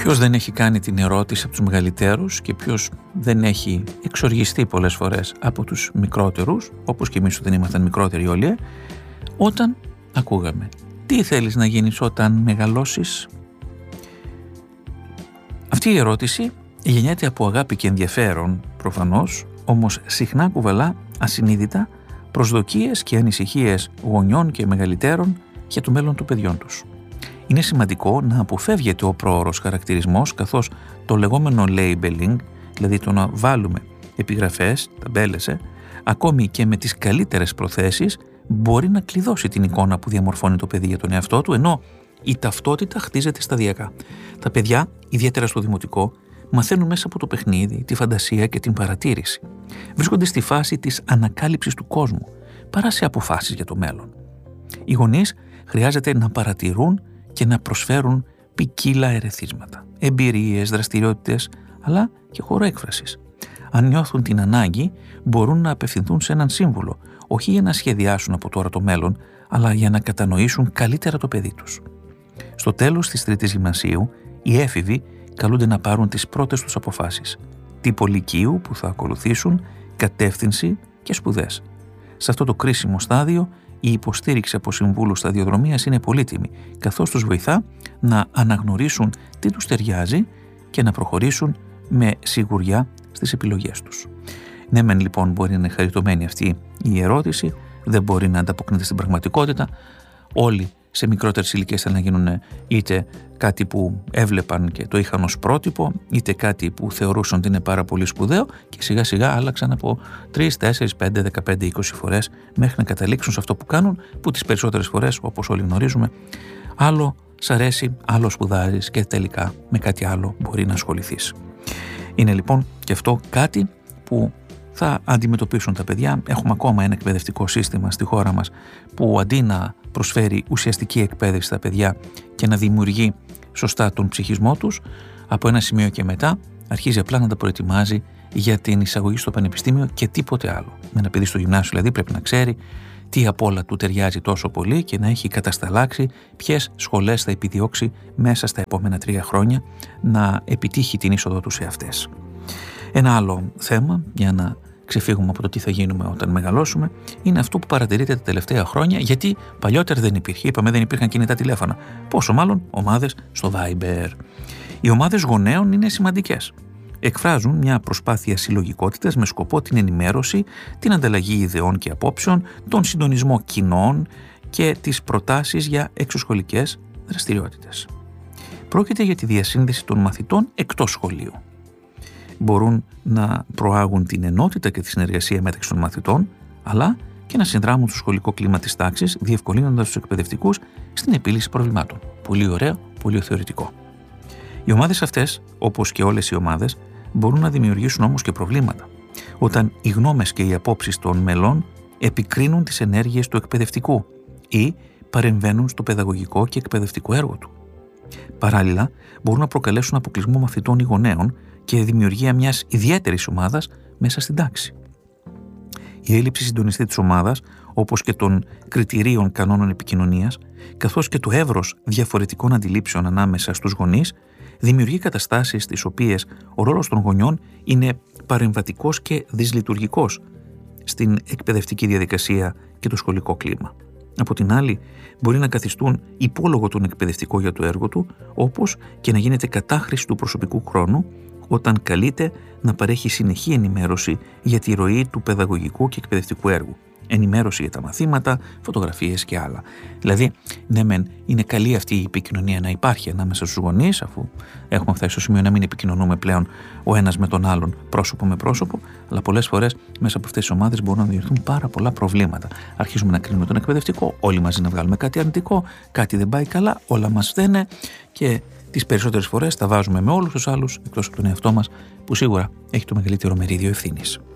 Ποιος δεν έχει κάνει την ερώτηση από τους μεγαλύτερους και ποιος δεν έχει εξοργιστεί πολλές φορές από τους μικρότερους, όπως και εμείς όταν ήμασταν μικρότεροι όλοι, όταν ακούγαμε «Τι θέλεις να γίνεις όταν μεγαλώσεις?» Αυτή η ερώτηση γεννιέται από αγάπη και ενδιαφέρον προφανώς, όμως συχνά κουβαλά ασυνείδητα προσδοκίες και ανησυχίες γονιών και μεγαλύτερων για το μέλλον των παιδιών τους. Είναι σημαντικό να αποφεύγεται ο πρόωρος χαρακτηρισμός, καθώς το λεγόμενο labeling, δηλαδή το να βάλουμε επιγραφές, ταμπέλες, ακόμη και με τις καλύτερες προθέσεις, μπορεί να κλειδώσει την εικόνα που διαμορφώνει το παιδί για τον εαυτό του, ενώ η ταυτότητα χτίζεται σταδιακά. Τα παιδιά, ιδιαίτερα στο δημοτικό, μαθαίνουν μέσα από το παιχνίδι, τη φαντασία και την παρατήρηση. Βρίσκονται στη φάση της ανακάλυψης του κόσμου, παρά σε αποφάσεις για το μέλλον. Οι γονείς χρειάζεται να παρατηρούν και να προσφέρουν ποικίλα ερεθίσματα, εμπειρίες, δραστηριότητες, αλλά και χώρο έκφρασης. Αν νιώθουν την ανάγκη, μπορούν να απευθυνθούν σε έναν σύμβουλο, όχι για να σχεδιάσουν από τώρα το μέλλον, αλλά για να κατανοήσουν καλύτερα το παιδί τους. Στο τέλος της τρίτης γυμνασίου, οι έφηβοι καλούνται να πάρουν τις πρώτες τους αποφάσεις, τύπο λυκείου που θα ακολουθήσουν, κατεύθυνση και σπουδές. Σε αυτό το κρίσιμο στάδιο, η υποστήριξη από συμβούλους σταδιοδρομίας είναι πολύτιμη, καθώς τους βοηθά να αναγνωρίσουν τι τους ταιριάζει και να προχωρήσουν με σιγουριά στις επιλογές τους. Ναι, μεν λοιπόν μπορεί να είναι χαριτωμένη αυτή η ερώτηση, δεν μπορεί να ανταποκρίνεται στην πραγματικότητα. Όλοι σε μικρότερες ηλικίες θέλουν να γίνουν είτε κάτι που έβλεπαν και το είχαν ως πρότυπο, είτε κάτι που θεωρούσαν ότι είναι πάρα πολύ σπουδαίο και σιγά σιγά άλλαξαν από 3, 4, 5, 15, 20 φορές μέχρι να καταλήξουν σε αυτό που κάνουν, που τις περισσότερες φορές, όπως όλοι γνωρίζουμε, άλλο σ' αρέσει, άλλο σπουδάζεις και τελικά με κάτι άλλο μπορεί να ασχοληθείς. Είναι λοιπόν και αυτό κάτι που θα αντιμετωπίσουν τα παιδιά. Έχουμε ακόμα ένα εκπαιδευτικό σύστημα στη χώρα μας που αντί να προσφέρει ουσιαστική εκπαίδευση στα παιδιά και να δημιουργεί σωστά τον ψυχισμό τους, από ένα σημείο και μετά αρχίζει απλά να τα προετοιμάζει για την εισαγωγή στο πανεπιστήμιο και τίποτε άλλο. Με ένα παιδί στο γυμνάσιο δηλαδή πρέπει να ξέρει τι απ' όλα του ταιριάζει τόσο πολύ και να έχει κατασταλάξει ποιες σχολές θα επιδιώξει μέσα στα επόμενα 3 χρόνια να επιτύχει την είσοδο του σε αυτές. Ένα άλλο θέμα, για να ξεφύγουμε από το τι θα γίνουμε όταν μεγαλώσουμε, είναι αυτό που παρατηρείται τα τελευταία χρόνια, γιατί παλιότερα δεν υπήρχε. Είπαμε, δεν υπήρχαν κινητά τηλέφωνα. Πόσο μάλλον ομάδες στο Viber. Οι ομάδες γονέων είναι σημαντικές. Εκφράζουν μια προσπάθεια συλλογικότητας με σκοπό την ενημέρωση, την ανταλλαγή ιδεών και απόψεων, τον συντονισμό κοινών και τις προτάσεις για εξωσχολικές δραστηριότητες. Πρόκειται για τη διασύνδεση των μαθητών εκτός σχολείου. Μπορούν να προάγουν την ενότητα και τη συνεργασία μεταξύ των μαθητών, αλλά και να συνδράμουν στο σχολικό κλίμα της τάξης, διευκολύνοντας τους εκπαιδευτικούς στην επίλυση προβλημάτων. Πολύ ωραίο, πολύ θεωρητικό. Οι ομάδες αυτές, όπως και όλες οι ομάδες, μπορούν να δημιουργήσουν όμως και προβλήματα, όταν οι γνώμες και οι απόψεις των μελών επικρίνουν τις ενέργειες του εκπαιδευτικού ή παρεμβαίνουν στο παιδαγωγικό και εκπαιδευτικό έργο του. Παράλληλα, μπορούν να προκαλέσουν αποκλεισμό μαθητών ή γονέων και δημιουργία μιας ιδιαίτερης ομάδας μέσα στην τάξη. Η έλλειψη συντονιστή της ομάδας, όπως και των κριτηρίων κανόνων επικοινωνίας, καθώς και το εύρος διαφορετικών αντιλήψεων ανάμεσα στους γονείς, δημιουργεί καταστάσεις στις οποίες ο ρόλος των γονιών είναι παρεμβατικός και δυσλειτουργικός στην εκπαιδευτική διαδικασία και το σχολικό κλίμα. Από την άλλη, μπορεί να καθιστούν υπόλογο τον εκπαιδευτικό για το έργο του, όπως και να γίνεται κατάχρηση του προσωπικού χρόνου, όταν καλείται να παρέχει συνεχή ενημέρωση για τη ροή του παιδαγωγικού και εκπαιδευτικού έργου. Ενημέρωση για τα μαθήματα, φωτογραφίες και άλλα. Δηλαδή, ναι μεν, είναι καλή αυτή η επικοινωνία να υπάρχει ανάμεσα στους γονείς, αφού έχουμε φτάσει στο σημείο να μην επικοινωνούμε πλέον ο ένας με τον άλλον πρόσωπο με πρόσωπο, αλλά πολλές φορές μέσα από αυτές τις ομάδες μπορούν να δημιουργηθούν πάρα πολλά προβλήματα. Αρχίζουμε να κρίνουμε τον εκπαιδευτικό, όλοι μαζί να βγάλουμε κάτι αρνητικό, κάτι δεν πάει καλά, όλα μας φταίνε και τις περισσότερες φορές τα βάζουμε με όλους τους άλλους εκτός από τον εαυτό μας, που σίγουρα έχει το μεγαλύτερο μερίδιο ευθύνης.